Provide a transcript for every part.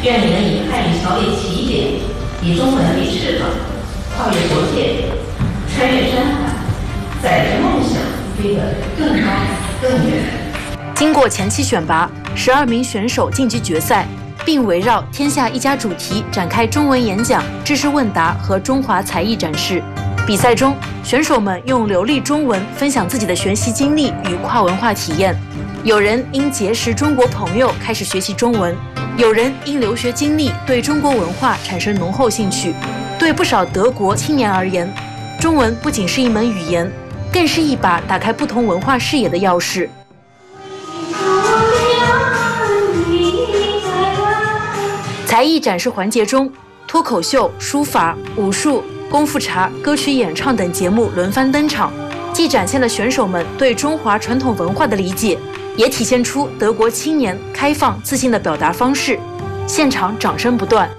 愿你能以汉语桥为起点，以中文为翅膀，跨越国界，穿越山海，载着梦想飞得更高更远。 经过前期选拔，12名选手晋级决赛，并围绕天下一家主题展开中文演讲、知识问答和中华才艺展示。比赛中，选手们用流利中文分享自己的学习经历与跨文化体验。有人因结识中国朋友开始学习中文，有人因留学经历对中国文化产生浓厚兴趣。对不少德国青年而言，中文不仅是一门语言，更是一把打开不同文化视野的钥匙。才艺展示环节中，脱口秀、书法、武术、功夫茶、歌曲演唱等节目轮番登场，既展现了选手们对中华传统文化的理解，也体现出德国青年开放自信的表达方式。现场掌声不断。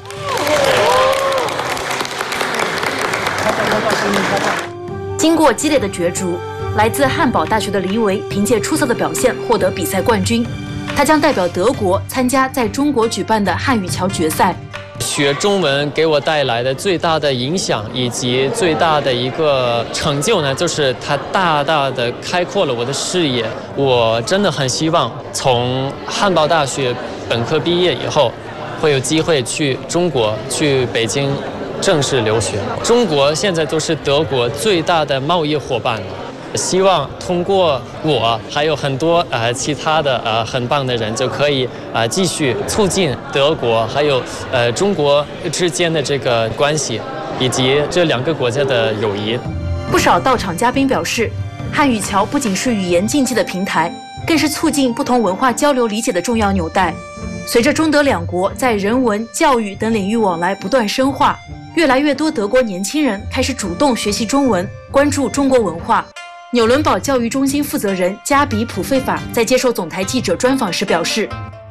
经过激烈的角逐，来自汉堡大学的黎维凭借出色的表现获得比赛冠军。他将代表德国参加在中国举办的汉语桥决赛。 学中文给我带来的最大的影响以及最大的一个成就呢，就是它大大的开阔了我的视野。我真的很希望从汉堡大学本科毕业以后，会有机会去中国，去北京正式留学。中国现在都是德国最大的贸易伙伴了。希望通过我还有很多其他的很棒的人，就可以继续促进德国还有中国之间的这个关系，以及这两个国家的友谊。 不少到场嘉宾表示，汉语桥不仅是语言竞技的平台，更是促进不同文化交流理解的重要纽带。随着中德两国在人文、教育等领域往来不断深化，越来越多德国年轻人开始主动学习中文，关注中国文化。纽伦堡教育中心负责人加比普费法在接受总台记者专访时表示，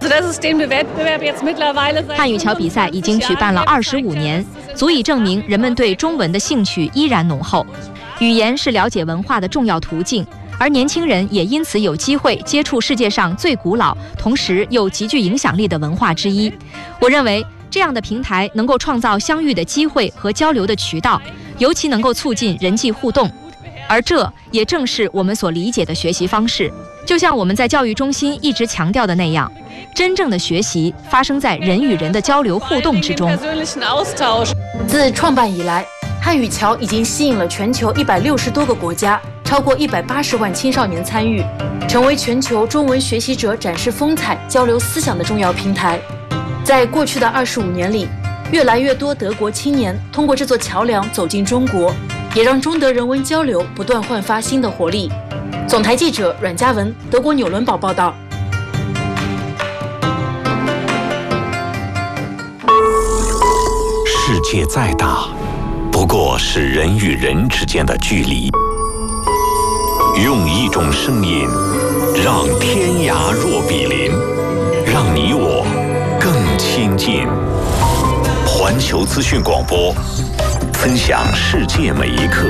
汉语桥比赛已经举办了25年，足以证明人们对中文的兴趣依然浓厚。语言是了解文化的重要途径，而年轻人也因此有机会接触世界上最古老，同时又极具影响力的文化之一。我认为这样的平台能够创造相遇的机会和交流的渠道，尤其能够促进人际互动。而这也正是我们所理解的学习方式。就像我们在教育中心一直强调的那样，真正的学习发生在人与人的交流互动之中。 自创办以来，汉语桥已经吸引了全球160多个国家，超过180万青少年参与，成为全球中文学习者展示风采、交流思想的重要平台。在过去的25年里，越来越多德国青年通过这座桥梁走进中国，也让中德人文交流不断焕发新的活力。总台记者阮嘉文，德国纽伦堡报道。 世界再大，不过是人与人之间的距离。用一种声音，让天涯若比邻，让你我更亲近。环球资讯广播，分享世界每一刻。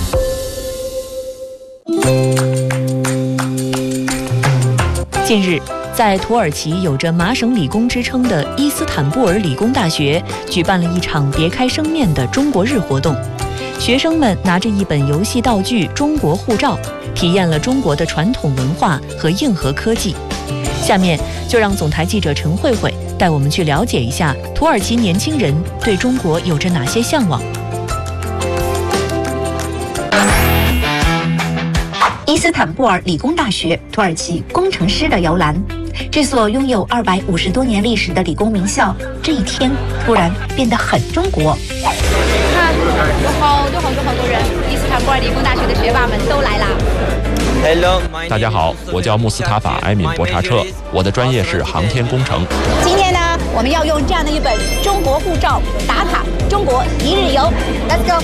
近日，在土耳其有着麻省理工之称的伊斯坦布尔理工大学举办了一场别开生面的中国日活动。学生们拿着一本游戏道具中国护照，体验了中国的传统文化和硬核科技。下面就让总台记者陈慧慧带我们去了解一下土耳其年轻人对中国有着哪些向往。 伊斯坦布尔理工大学，土耳其工程师的摇篮。这所拥有250多年历史的理工名校，这一天突然变得很中国。 看，有好多人，伊斯坦布尔理工大学的学霸们都来啦。 大家好，我叫穆斯塔法埃敏博查彻，我的专业是航天工程。 今天呢，我们要用这样的一本中国护照打卡中国一日游。Let's go！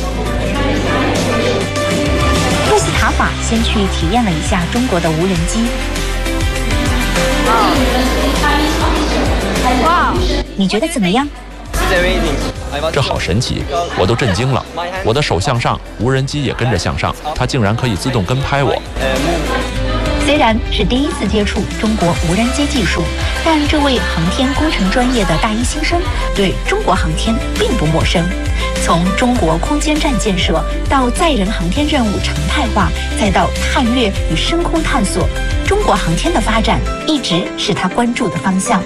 穆斯塔法先去体验了一下中国的无人机。哇，你觉得怎么样？ 这好神奇，我都震惊了。我的手向上，无人机也跟着向上，它竟然可以自动跟拍我。 虽然是第一次接触中国无人机技术，但这位航天工程专业的大一新生对中国航天并不陌生。从中国空间站建设到载人航天任务常态化，再到探月与深空探索，中国航天的发展一直是他关注的方向。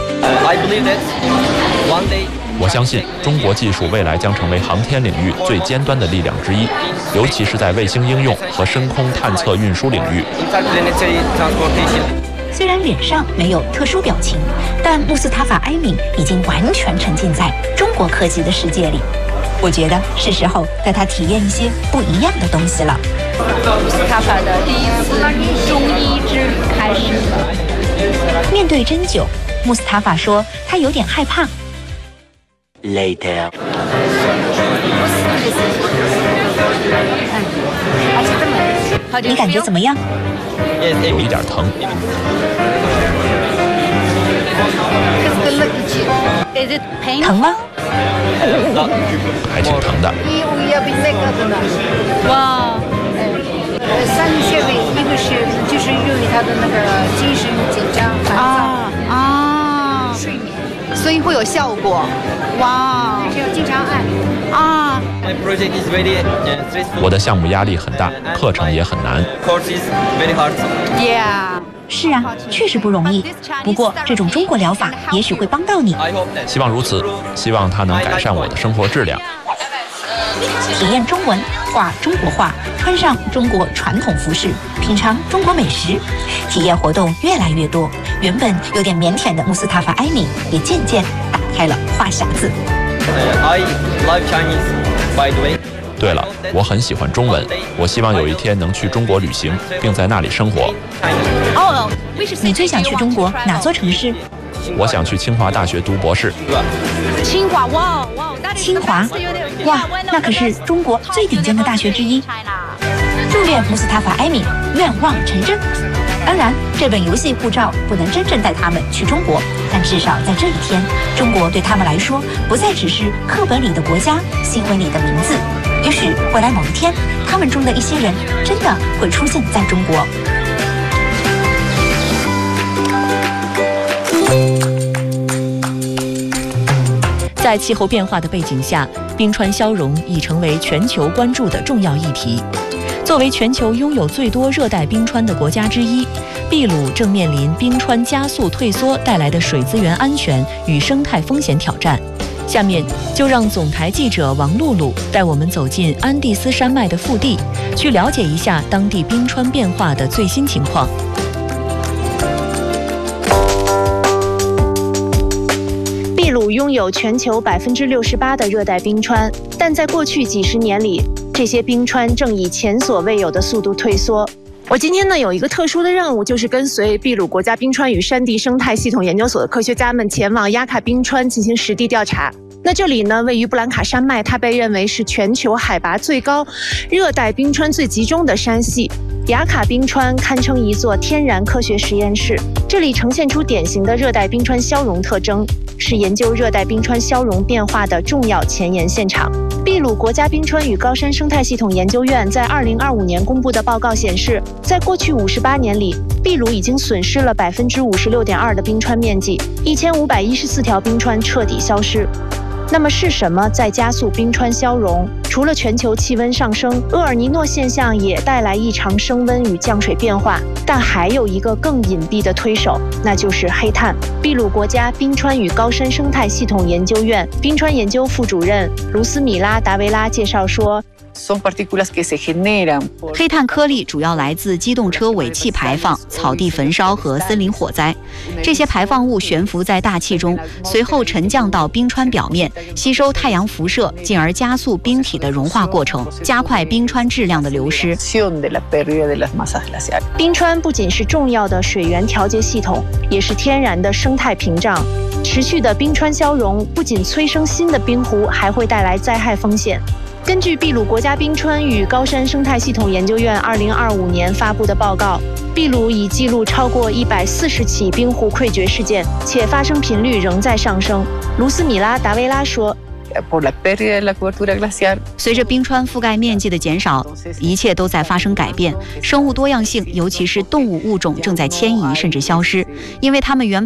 我相信中国技术未来将成为航天领域最尖端的力量之一，尤其是在卫星应用和深空探测运输领域。 虽然脸上没有特殊表情，但穆斯塔法·埃敏已经完全沉浸在中国科技的世界里。我觉得是时候带他体验一些不一样的东西了。 穆斯塔法的第一次中医之旅开始了。 面对针灸，穆斯塔法说他有点害怕。 Later. 你感觉怎么样？ 有一点疼。 疼吗？ 还挺疼的。 哇，3个穴位，一个是就是用于他的那个精神紧张、烦躁、睡眠， 所以会有效果。哇， 但是要经常按啊。 我的项目压力很大，课程也很难。 Yeah。 是啊，确实不容易。不过这种中国疗法也许会帮到你。 希望如此，希望它能改善我的生活质量。 体验中文，画中国画，穿上中国传统服饰，品尝中国美食，体验活动越来越多。原本有点腼腆的穆斯塔法·埃敏也渐渐打开了话匣子。 I love Chinese, by the way. 对了，我很喜欢中文，我希望有一天能去中国旅行，并在那里生活。 你最想去中国哪座城市？ 我想去清华大学读博士。 清华，哇， 清华，哇，那可是中国最顶尖的大学之一。祝愿穆斯塔法·埃敏愿望成真。当然，这本游戏护照不能真正带他们去中国，但至少在这一天，中国对他们来说不再只是课本里的国家、新闻里的名字。也许未来某一天，他们中的一些人真的会出现在中国。 在气候变化的背景下，冰川消融已成为全球关注的重要议题。作为全球拥有最多热带冰川的国家之一，秘鲁正面临冰川加速退缩带来的水资源安全与生态风险挑战。下面就让总台记者王露露带我们走进安第斯山脉的腹地，去了解一下当地冰川变化的最新情况。 秘鲁拥有全球68%的热带冰川，但在过去几十年里，这些冰川正以前所未有的速度退缩。我今天呢有一个特殊的任务，就是跟随秘鲁国家冰川与山地生态系统研究所的科学家们前往雅卡冰川进行实地调查。那这里呢位于布兰卡山脉，它被认为是全球海拔最高、热带冰川最集中的山系。雅卡冰川堪称一座天然科学实验室，这里呈现出典型的热带冰川消融特征，是研究热带冰川消融变化的重要前沿现场。秘鲁国家冰川与高山生态系统研究院在2025年公布的报告显示，在过去58年里，秘鲁已经损失了56.2%的冰川面积，1514条冰川彻底消失。那么是什么在加速冰川消融？除了全球气温上升，厄尔尼诺现象也带来异常升温与降水变化，但还有一个更隐蔽的推手，那就是黑碳。秘鲁国家冰川与高山生态系统研究院冰川研究副主任卢斯米拉·达维拉介绍说， 黑碳颗粒主要来自机动车尾气排放、草地焚烧和森林火灾。这些排放物悬浮在大气中，随后沉降到冰川表面，吸收太阳辐射，进而加速冰体的融化过程，加快冰川质量的流失。 冰川不仅是重要的水源调节系统，也是天然的生态屏障。持续的冰川消融不仅催生新的冰湖，还会带来灾害风险。根据秘鲁国家冰川与高山生态系统研究院2025年发布的报告，秘鲁已记录超过140起冰湖溃决事件，且发生频率仍在上升。卢斯米拉·达维拉说， 随着冰川覆盖面积的减少，一切都在发生改变，生物多样性，尤其是动物物种正在迁移甚至消失，因为它们原本